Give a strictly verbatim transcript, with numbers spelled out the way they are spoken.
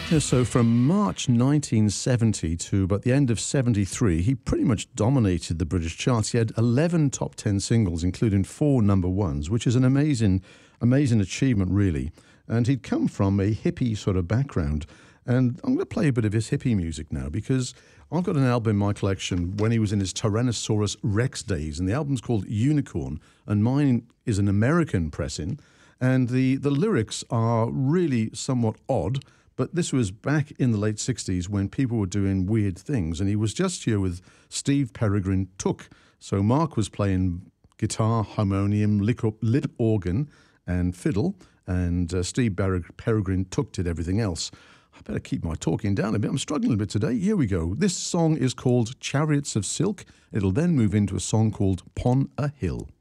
Yeah, so from March nineteen seventy to about the end of seventy-three, he pretty much dominated the British charts. He had eleven top ten singles, including four number ones, which is an amazing, amazing achievement, really. And he'd come from a hippie sort of background. And I'm going to play a bit of his hippie music now because I've got an album in my collection when he was in his Tyrannosaurus Rex days, and the album's called Unicorn, and mine is an American pressing. And the, the lyrics are really somewhat odd, but this was back in the late sixties when people were doing weird things, and he was just here with Steve Peregrine Took. So Mark was playing guitar, harmonium, lit organ, and fiddle, and uh, Steve Peregrine Took did everything else. I better keep my talking down a bit. I'm struggling a bit today. Here we go. This song is called Chariots of Silk. It'll then move into a song called Pon a Hill.